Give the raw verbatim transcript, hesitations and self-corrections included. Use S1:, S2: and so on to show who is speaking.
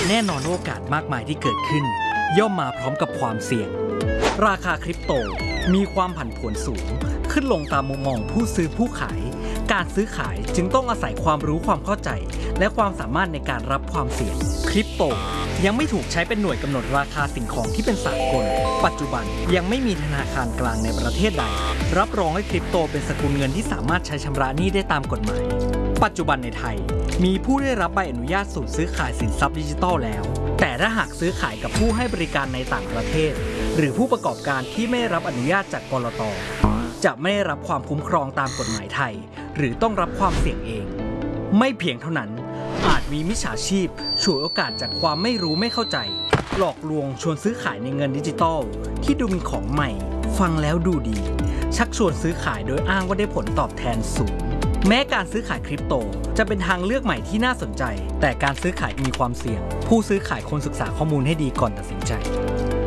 S1: แน่นอนโอกาสมากมายที่เกิดขึ้นย่อมมาพร้อมกับความเสี่ยงราคาคริปโตมีความผันผวนสูงขึ้นลงตามมุมมองผู้ซื้อผู้ขายการซื้อขายจึงต้องอาศัยความรู้ความเข้าใจและความสามารถในการรับความเสี่ยงคริปโตยังไม่ถูกใช้เป็นหน่วยกำหนดราคาสิ่งของที่เป็นสากลปัจจุบันยังไม่มีธนาคารกลางในประเทศใดรับรองให้คริปโตเป็นสกุลเงินที่สามารถใช้ชำระหนี้ได้ตามกฎหมายปัจจุบันในไทยมีผู้ได้รับใบอนุญาตสูตรซื้อขายสินทรัพย์ดิจิทัลแล้วแต่ถ้าหากซื้อขายกับผู้ให้บริการในต่างประเทศหรือผู้ประกอบการที่ไม่ได้รับอนุญาตจากกลต.จะไม่ได้รับความคุ้มครองตามกฎหมายไทยหรือต้องรับความเสี่ยงเองไม่เพียงเท่านั้นอาจมีมิจฉาชีพฉวยโอกาสจากความไม่รู้ไม่เข้าใจหลอกลวงชวนซื้อขายในเงินดิจิทัลที่ดูเป็นของใหม่ฟังแล้วดูดีชักชวนซื้อขายโดยอ้างว่าได้ผลตอบแทนสูงแม้การซื้อขายคริปโตจะเป็นทางเลือกใหม่ที่น่าสนใจแต่การซื้อขายมีความเสี่ยงผู้ซื้อขายควรศึกษาข้อมูลให้ดีก่อนตัดสินใจ